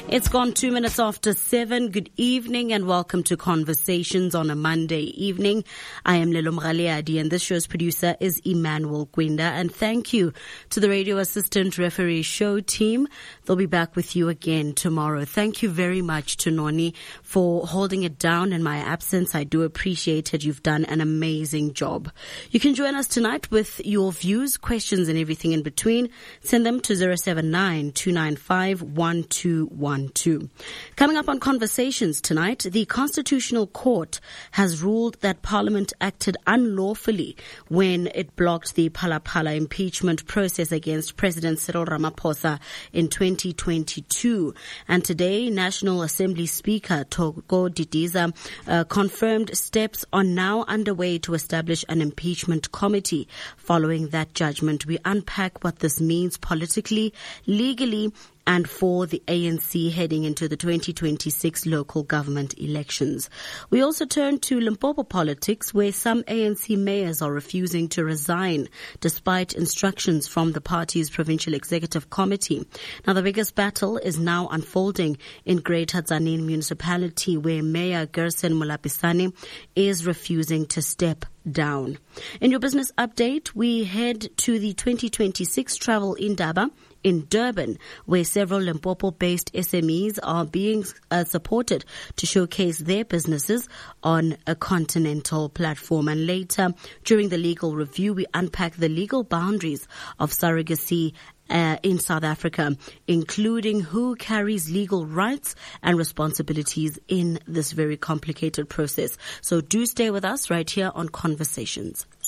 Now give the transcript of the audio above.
It's gone 2 minutes after 7. Good evening and welcome to Conversations on a Monday evening. I am Lelo Mraleadi and this show's producer is Emmanuel Gwinda. And thank you to the radio assistant referee show team. They'll be back with you again tomorrow. Thank you very much to Noni for holding it down in my absence. I do appreciate it. You've done an amazing job. You can join us tonight with your views, questions and everything in between. Send them to 079-295-1212. Coming up on Conversations tonight, the Constitutional Court has ruled that Parliament acted unlawfully when it blocked the Phala impeachment process against President Cyril Ramaphosa in 2022. And today, National Assembly Speaker Thoko Didiza confirmed steps are now underway to establish an impeachment committee following that judgment. We unpack what this means politically, legally, and for the ANC heading into the 2026 local government elections. We also turn to Limpopo politics, where some ANC mayors are refusing to resign despite instructions from the party's provincial executive committee. Now, the biggest battle is now unfolding in Greater Tzaneen municipality, where Mayor Gerson Mulapisane is refusing to step down. In your business update, we head to the 2026 Travel Indaba in Durban, where several Limpopo-based SMEs are being supported to showcase their businesses on a continental platform. And later, during the legal review, we unpack the legal boundaries of surrogacy in South Africa, including who carries legal rights and responsibilities in this very complicated process. So do stay with us right here on Conversations.